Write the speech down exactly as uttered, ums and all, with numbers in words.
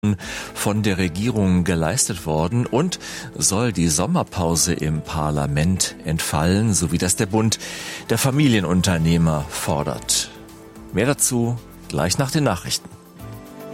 von der Regierung geleistet worden und soll die Sommerpause im Parlament entfallen, so wie das der Bund der Familienunternehmer fordert. Mehr dazu gleich nach den Nachrichten.